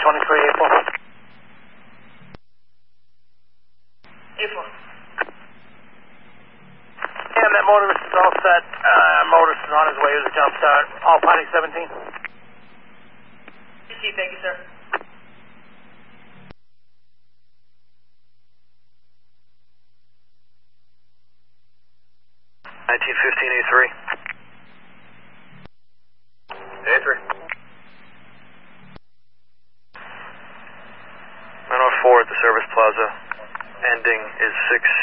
April. April. And that motorist is all set. Motorist is on his way to the jump start. All Pontiac 17. Thank you, sir. 1915 A3. A3. 904 at the service plaza. Ending is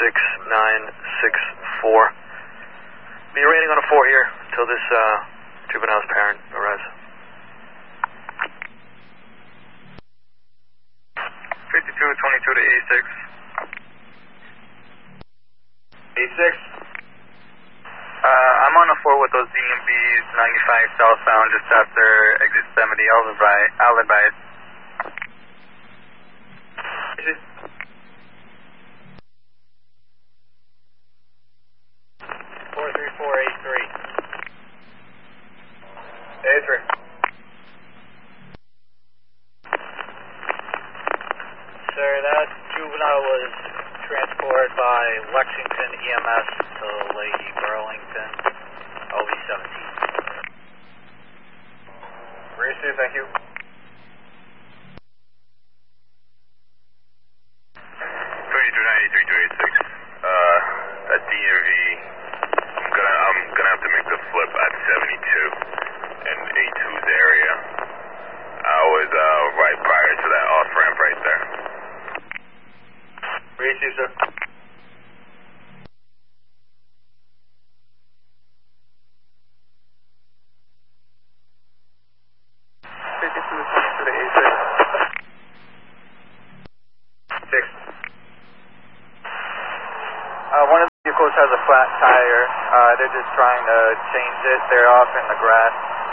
66964. Be remaining on a 4 here until this juvenile's parent arrives. 5222 to E6. E6. I'm on a 4 with those DMBs 95 southbound just after exit 70 outlet by it. 43483. A3. Sir, that juvenile was transported by Lexington EMS to Lady Burlington, OV-17. Receive, thank you. 3293 to 86. That DMV, I'm gonna have to make the flip at 72 in A2's area. I was right prior to that off ramp right there. Receive, sir. One of the vehicles has a flat tire. They're just trying to change it. They're off in the grass.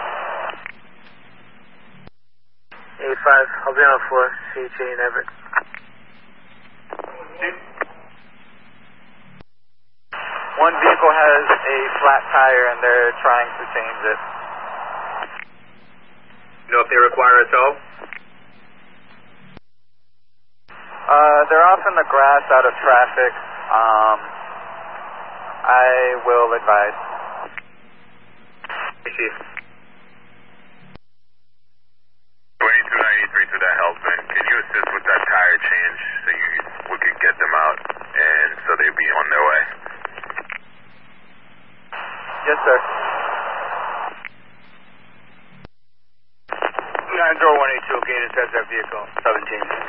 85, I'll be on 4, CHA in Everett. One vehicle has a flat tire and they're trying to change it. You know if they require a tow? They're off in the grass out of traffic. I will advise. Chief. 2293 to that helpman. Can you assist with that tire change so we could get them out and so they'll be on their way? Yes, sir. 90182, Gator says that vehicle, 17.